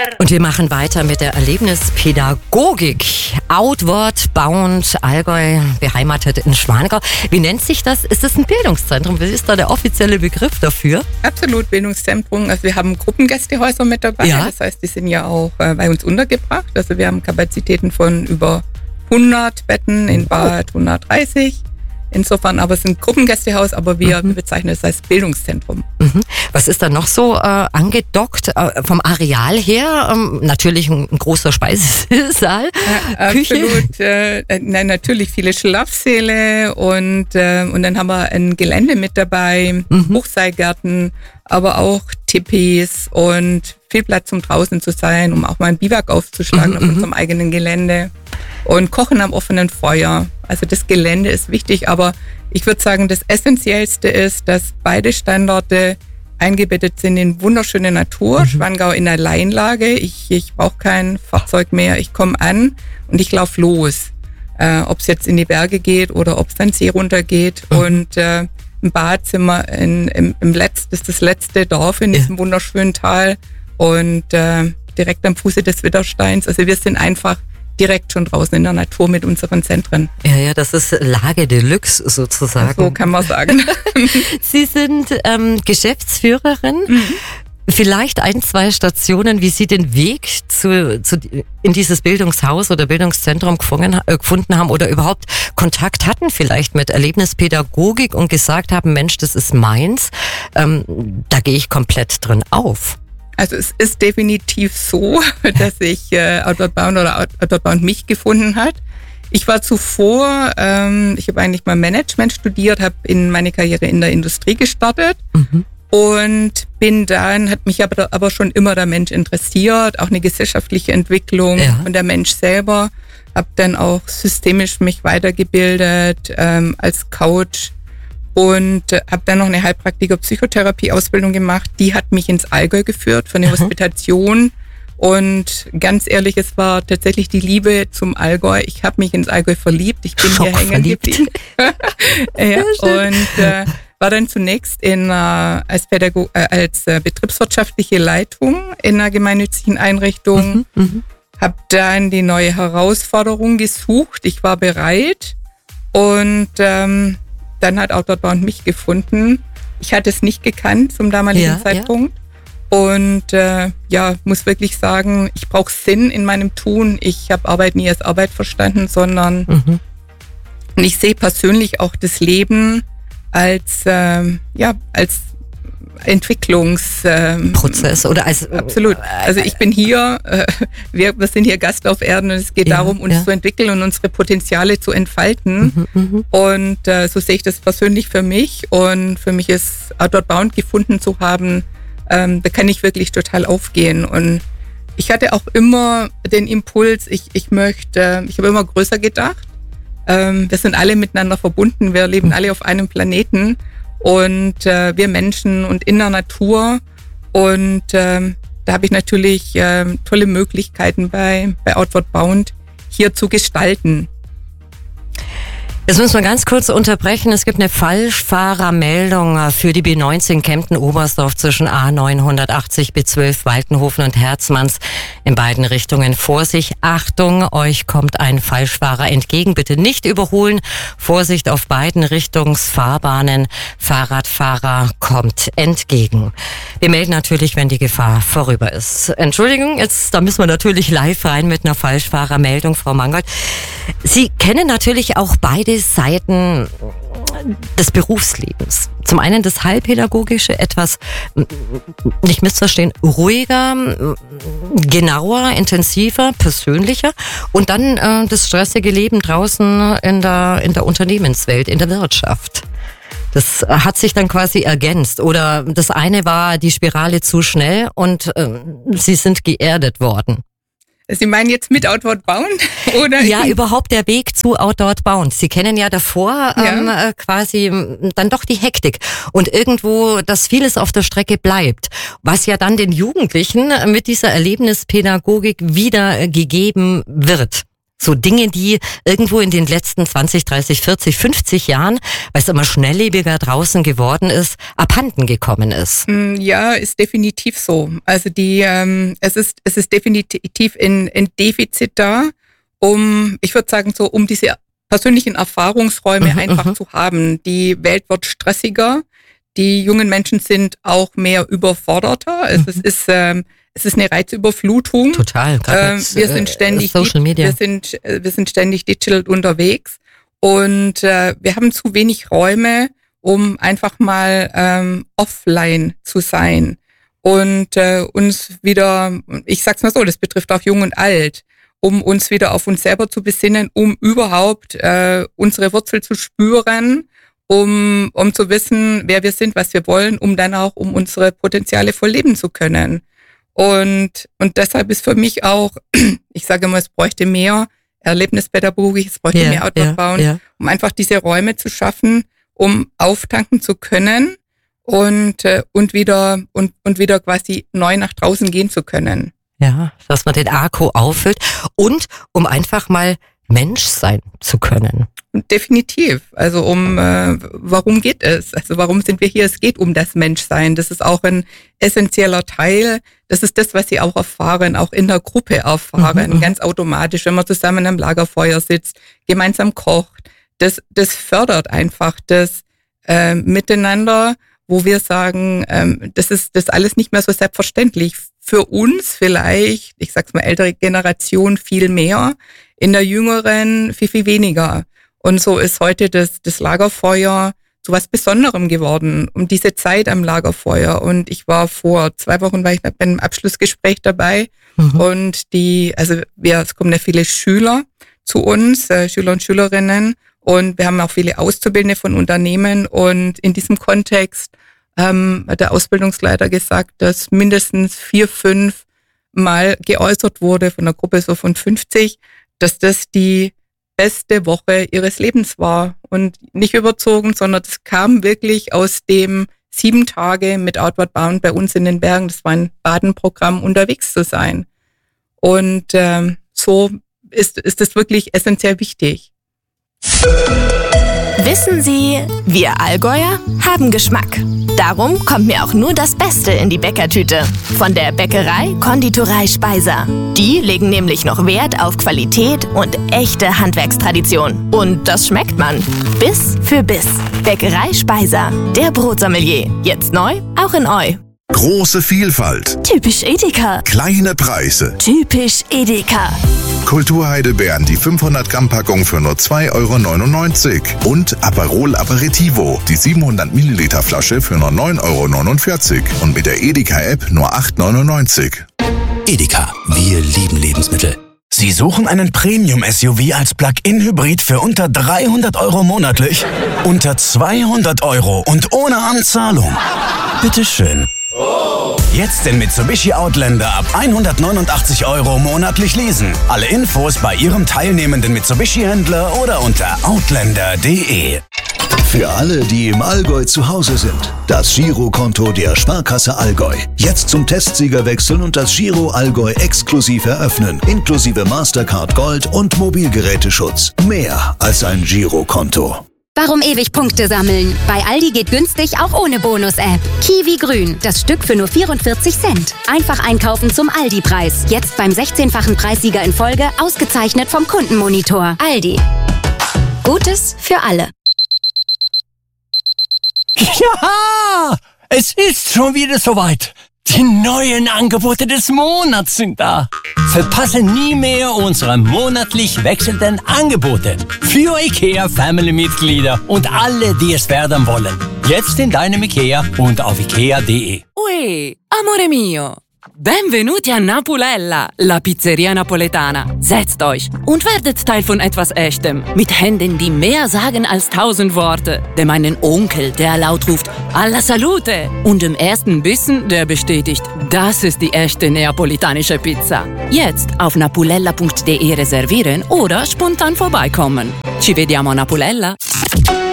Und wir machen weiter mit der Erlebnispädagogik. Outward Bound Allgäu, beheimatet in Schwangau. Wie nennt sich das? Ist das ein Bildungszentrum? Wie ist da der offizielle Begriff dafür? Absolut, Bildungszentrum. Also wir haben Gruppengästehäuser mit dabei. Ja. Das heißt, die sind ja auch bei uns untergebracht. Also wir haben Kapazitäten von über 100 Betten, in Bad 130. Insofern, aber es sind Gruppengästehaus, aber wir bezeichnen es als Bildungszentrum. Was ist da noch so angedockt vom Areal her? Natürlich ein großer Speisesaal, Küche? Absolut. Nein, natürlich viele Schlafsäle und dann haben wir ein Gelände mit dabei, Hochseilgärten, aber auch Tipis und viel Platz, um draußen zu sein, um auch mal ein Biwak aufzuschlagen auf unserem eigenen Gelände. Und Kochen am offenen Feuer. Also das Gelände ist wichtig, aber ich würde sagen, das Essentiellste ist, dass beide Standorte eingebettet sind in wunderschöne Natur. Schwangau in Alleinlage. Ich brauche kein Fahrzeug mehr. Ich komme an und ich laufe los. Ob es jetzt in die Berge geht oder ob es dann See runtergeht. Und im Bad sind wir das ist das letzte Dorf in diesem wunderschönen Tal und direkt am Fuße des Widdersteins. Also wir sind einfach direkt schon draußen in der Natur mit unseren Zentren. Ja, das ist Lage Deluxe sozusagen. So kann man sagen. Sie sind Geschäftsführerin. Vielleicht 1-2 Stationen, wie Sie den Weg in dieses Bildungshaus oder Bildungszentrum gefunden haben oder überhaupt Kontakt hatten vielleicht mit Erlebnispädagogik und gesagt haben, Mensch, das ist meins, da gehe ich komplett drin auf. Also es ist definitiv so, dass ich Outward Bound mich gefunden hat. Ich war zuvor, ich habe eigentlich mal Management studiert, habe in meine Karriere in der Industrie gestartet und hat mich aber schon immer der Mensch interessiert, auch eine gesellschaftliche Entwicklung und der Mensch selber. Habe dann auch systemisch mich weitergebildet als Coach. Und habe dann noch eine Heilpraktiker-Psychotherapie-Ausbildung gemacht. Die hat mich ins Allgäu geführt für eine Hospitation. Und ganz ehrlich, es war tatsächlich die Liebe zum Allgäu. Ich habe mich ins Allgäu verliebt. Ich bin hier hängen geblieben. War dann zunächst als betriebswirtschaftliche Leitung in einer gemeinnützigen Einrichtung. Habe dann die neue Herausforderung gesucht. Ich war bereit und dann hat Outward Bound mich gefunden. Ich hatte es nicht gekannt zum damaligen Zeitpunkt. Und muss wirklich sagen, ich brauche Sinn in meinem Tun. Ich habe Arbeit nie als Arbeit verstanden, sondern und ich sehe persönlich auch das Leben als Entwicklungsprozess oder als absolut. Also ich bin hier, wir sind hier Gast auf Erden und es geht darum, uns zu entwickeln und unsere Potenziale zu entfalten. Und so sehe ich das persönlich für mich. Und für mich ist Outward Bound gefunden zu haben, da kann ich wirklich total aufgehen. Und ich hatte auch immer den Impuls, ich habe immer größer gedacht. Wir sind alle miteinander verbunden, wir leben alle auf einem Planeten. Und wir Menschen und in der Natur. Und da habe ich natürlich tolle Möglichkeiten bei Outward Bound hier zu gestalten. Jetzt müssen wir ganz kurz unterbrechen. Es gibt eine Falschfahrermeldung für die B19 Kempten-Oberstdorf zwischen A980 B12 Waltenhofen und Herzmanns in beiden Richtungen. Vorsicht, Achtung, euch kommt ein Falschfahrer entgegen. Bitte nicht überholen. Vorsicht auf beiden Richtungsfahrbahnen. Fahrradfahrer kommt entgegen. Wir melden natürlich, wenn die Gefahr vorüber ist. Entschuldigung, da müssen wir natürlich live rein mit einer Falschfahrermeldung, Frau Mangold. Sie kennen natürlich auch beide Seiten des Berufslebens. Zum einen das Heilpädagogische, etwas, nicht missverstehen, ruhiger, genauer, intensiver, persönlicher und dann das stressige Leben draußen in der Unternehmenswelt, in der Wirtschaft. Das hat sich dann quasi ergänzt. Oder das eine war die Spirale zu schnell und Sie sind geerdet worden. Sie meinen jetzt mit Outward Bound? Oder? Ja, überhaupt der Weg zu Outward Bound. Sie kennen ja davor quasi dann doch die Hektik und irgendwo, dass vieles auf der Strecke bleibt, was ja dann den Jugendlichen mit dieser Erlebnispädagogik wieder gegeben wird. So Dinge, die irgendwo in den letzten 20, 30, 40, 50 Jahren, weil es immer schnelllebiger draußen geworden ist, abhanden gekommen ist. Ja, ist definitiv so. Also es ist definitiv ein Defizit da, ich würde sagen, um diese persönlichen Erfahrungsräume einfach zu haben. Die Welt wird stressiger, die jungen Menschen sind auch mehr überforderter. Es ist eine Reizüberflutung. Total. Wir sind ständig Social Media. Wir sind ständig digital unterwegs und wir haben zu wenig Räume, um einfach mal offline zu sein und uns wieder, ich sag's mal so, das betrifft auch Jung und Alt, um uns wieder auf uns selber zu besinnen, um überhaupt unsere Wurzel zu spüren, um zu wissen, wer wir sind, was wir wollen, um dann auch unsere Potenziale voll leben zu können. Und deshalb ist für mich auch, ich sage immer, es bräuchte mehr Erlebnispädagogik, es bräuchte mehr Outward-Bound, um einfach diese Räume zu schaffen, um auftanken zu können und wieder quasi neu nach draußen gehen zu können. Ja, dass man den Akku auffüllt und um einfach mal Mensch sein zu können. Definitiv. Also warum geht es? Also warum sind wir hier? Es geht um das Menschsein. Das ist auch ein essentieller Teil. Das ist das, was Sie auch erfahren, auch in der Gruppe erfahren, ganz automatisch, wenn man zusammen am Lagerfeuer sitzt, gemeinsam kocht. Das fördert einfach das Miteinander, wo wir sagen, das ist alles nicht mehr so selbstverständlich. Für uns vielleicht, ich sag's mal, ältere Generation viel mehr, in der jüngeren viel, viel weniger. Und so ist heute das Lagerfeuer zu was Besonderem geworden, um diese Zeit am Lagerfeuer. Und ich war vor 2 Wochen bei einem Abschlussgespräch dabei. Und es kommen ja viele Schüler zu uns, Schüler und Schülerinnen. Und wir haben auch viele Auszubildende von Unternehmen. Und in diesem Kontext hat der Ausbildungsleiter gesagt, dass mindestens 4, 5 Mal geäußert wurde von einer Gruppe so von 50, dass das die beste Woche ihres Lebens war. Und nicht überzogen, sondern das kam wirklich aus dem 7 Tage mit Outward Bound bei uns in den Bergen. Das war ein Badenprogramm, unterwegs zu sein. Und so ist es wirklich essentiell wichtig. Wissen Sie, wir Allgäuer haben Geschmack. Darum kommt mir auch nur das Beste in die Bäckertüte. Von der Bäckerei Konditorei Speiser. Die legen nämlich noch Wert auf Qualität und echte Handwerkstradition. Und das schmeckt man. Biss für Biss. Bäckerei Speiser. Der Brotsommelier. Jetzt neu, auch in Eu. Große Vielfalt. Typisch Edeka. Kleine Preise. Typisch Edeka. Kulturheidelbeeren, die 500 Gramm Packung für nur 2,99 € und Aperol Aperitivo, die 700 Milliliter Flasche für nur 9,49 € und mit der Edeka-App nur 8,99 €. Edeka, wir lieben Lebensmittel. Sie suchen einen Premium-SUV als Plug-in-Hybrid für unter 300 € monatlich? Unter 200 € und ohne Anzahlung? Bitteschön. Jetzt den Mitsubishi Outlander ab 189 € monatlich leasen. Alle Infos bei Ihrem teilnehmenden Mitsubishi-Händler oder unter outlander.de. Für alle, die im Allgäu zu Hause sind, das Girokonto der Sparkasse Allgäu. Jetzt zum Testsieger wechseln und das Giro Allgäu exklusiv eröffnen, inklusive Mastercard Gold und Mobilgeräteschutz. Mehr als ein Girokonto. Warum ewig Punkte sammeln? Bei Aldi geht günstig auch ohne Bonus-App. Kiwi Grün, das Stück für nur 44 Cent. Einfach einkaufen zum Aldi-Preis. Jetzt beim 16-fachen Preissieger in Folge, ausgezeichnet vom Kundenmonitor. Aldi. Gutes für alle. Ja, es ist schon wieder soweit. Die neuen Angebote des Monats sind da. Verpasse nie mehr unsere monatlich wechselnden Angebote für IKEA-Family-Mitglieder und alle, die es werden wollen. Jetzt in deinem IKEA und auf ikea.de. Ui, amore mio. Benvenuti a Napulella, la Pizzeria Napoletana. Setzt euch und werdet Teil von etwas Echtem. Mit Händen, die mehr sagen als 1000 Worte. Dem einen Onkel, der laut ruft, alla salute. Und dem ersten Bissen, der bestätigt, das ist die echte neapolitanische Pizza. Jetzt auf napulella.de reservieren oder spontan vorbeikommen. Ci vediamo a Napulella.